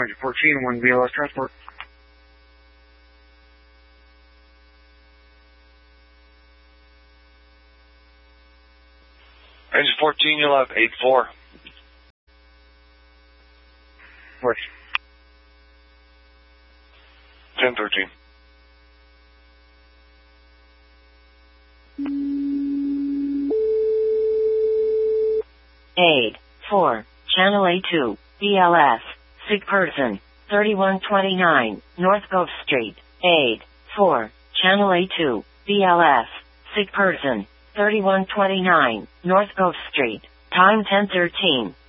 engine 14, 1 BLS transport. Engine 14, you'll have 8-4. Works. 10-13. Aid 4, Channel A2, BLS, sick person, 3129, North Gulf Street. Aid 4, Channel A2, BLS, sick person, 3129, North Gulf Street. Time 10:13.